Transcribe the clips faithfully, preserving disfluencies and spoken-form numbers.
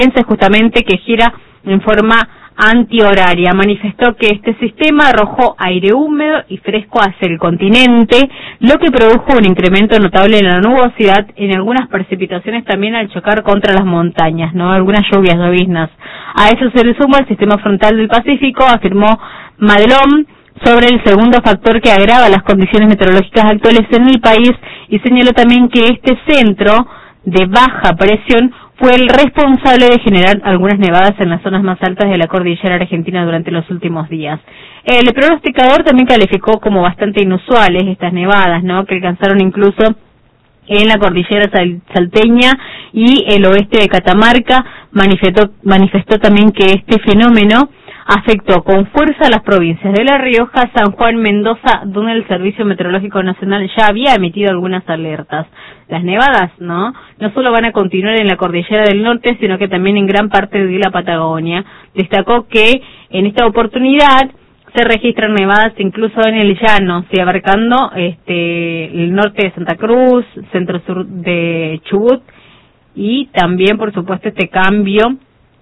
justamente que gira en forma antihoraria. Manifestó que este sistema arrojó aire húmedo y fresco hacia el continente, lo que produjo un incremento notable en la nubosidad, en algunas precipitaciones también al chocar contra las montañas, ¿no? Algunas lluvias, lloviznas. A eso se le suma el sistema frontal del Pacífico, afirmó Madelón, sobre el segundo factor que agrava las condiciones meteorológicas actuales en el país, y señaló también que este centro de baja presión fue el responsable de generar algunas nevadas en las zonas más altas de la cordillera argentina durante los últimos días. El pronosticador también calificó como bastante inusuales estas nevadas, ¿no?, que alcanzaron incluso en la cordillera salteña y el oeste de Catamarca. Manifestó, manifestó también que este fenómeno afectó con fuerza a las provincias de La Rioja, San Juan, Mendoza, donde el Servicio Meteorológico Nacional ya había emitido algunas alertas. Las nevadas, ¿no?, no solo van a continuar en la cordillera del norte, sino que también en gran parte de la Patagonia. Destacó que en esta oportunidad se registran nevadas incluso en el llano, sí, abarcando este el norte de Santa Cruz, centro-sur de Chubut, y también, por supuesto, este cambio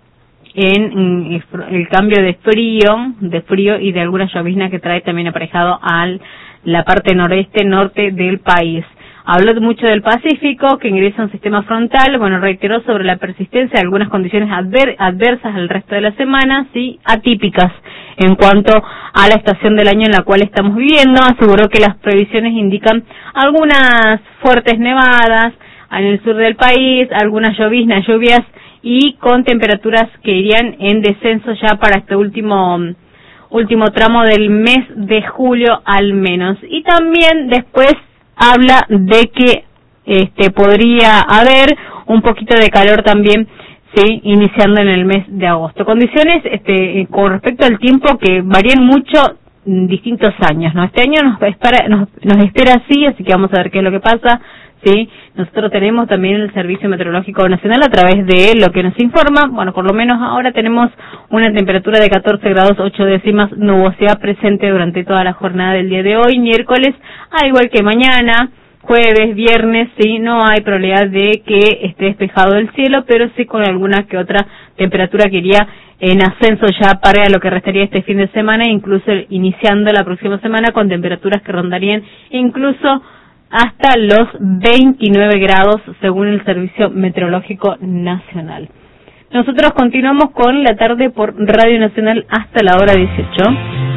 en el cambio de frío, de frío y de alguna llovizna que trae también aparejado a la parte noreste, norte del país. Habló mucho del Pacífico, que ingresa un sistema frontal. Bueno, reiteró sobre la persistencia de algunas condiciones adver adversas al resto de la semana, sí, atípicas en cuanto a la estación del año en la cual estamos viviendo. Aseguró que las previsiones indican algunas fuertes nevadas en el sur del país, algunas lloviznas, lluvias, y con temperaturas que irían en descenso ya para este último último tramo del mes de julio al menos. Y también después habla de que este podría haber un poquito de calor también, sí, iniciando en el mes de agosto. Condiciones este con respecto al tiempo que varían mucho en distintos años, ¿no? Este año nos espera, nos, nos espera así, así que vamos a ver qué es lo que pasa. Sí, nosotros tenemos también el Servicio Meteorológico Nacional a través de lo que nos informa. Bueno, por lo menos ahora tenemos una temperatura de catorce grados ocho décimas, nubosidad presente durante toda la jornada del día de hoy, miércoles, al igual que mañana, jueves, viernes, sí, no hay probabilidad de que esté despejado el cielo, pero sí con alguna que otra temperatura que iría en ascenso ya para lo que restaría este fin de semana, incluso iniciando la próxima semana con temperaturas que rondarían incluso hasta los veintinueve grados según el Servicio Meteorológico Nacional. Nosotros continuamos con la tarde por Radio Nacional hasta la hora dieciocho.